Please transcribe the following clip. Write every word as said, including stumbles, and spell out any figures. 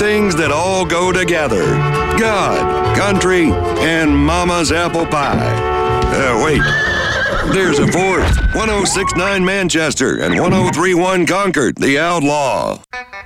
things that all go together. God, country, and mama's apple pie. Uh, wait. There's a fourth. one oh six point nine Manchester and one oh three point one Concord, the Outlaw.